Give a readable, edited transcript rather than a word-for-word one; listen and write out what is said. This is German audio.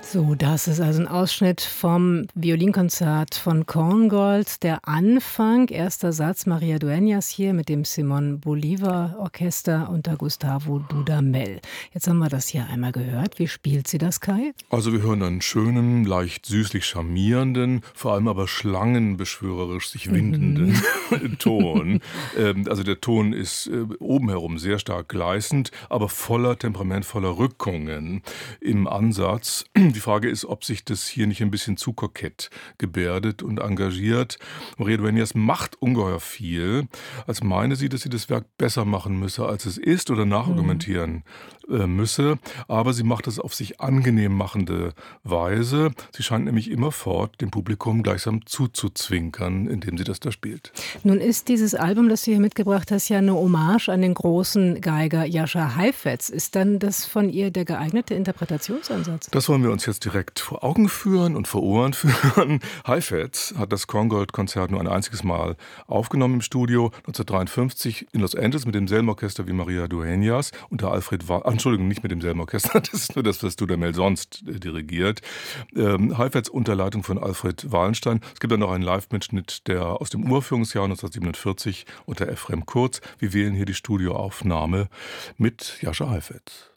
So, das ist also ein Ausschnitt vom Violinkonzert von Korngold. Der Anfang, erster Satz, Maria Dueñas hier mit dem Simón Bolívar Orchester unter Gustavo Dudamel. Jetzt haben wir das hier einmal gehört. Wie spielt sie das, Kai? Also wir hören einen schönen, leicht süßlich charmierenden, vor allem aber schlangenbeschwörerisch sich windenden Ton. Also der Ton ist oben herum sehr stark gleißend, aber voller Temperament, voller Rückungen im Ansatz. Die Frage ist, ob sich das hier nicht ein bisschen zu kokett gebärdet und engagiert. Maria Dueñas macht ungeheuer viel, als meine sie, dass sie das Werk besser machen müsse, als es ist oder nachargumentieren müsse. Aber sie macht es auf sich angenehm machende Weise. Sie scheint nämlich immerfort dem Publikum gleichsam zuzuzwinkern, indem sie das da spielt. Nun ist dieses Album, das du hier mitgebracht hast, ja eine Hommage an den großen Geiger Jascha Heifetz. Ist dann das von ihr der geeignete Interpretationsansatz? Das wollen wir uns jetzt direkt vor Augen führen und vor Ohren führen. Heifetz hat das Korngold-Konzert nur ein einziges Mal aufgenommen im Studio, 1953 in Los Angeles mit demselben Orchester wie Maria Dueñas, unter Entschuldigung, nicht mit demselben Orchester, das ist nur das, was Dudamel sonst dirigiert. Heifetz unter Leitung von Alfred Wallenstein. Es gibt dann noch einen Live-Mitschnitt, der aus dem Uraufführungsjahr 1947 unter Efrem Kurz. Wir wählen hier die Studioaufnahme mit Jascha Heifetz.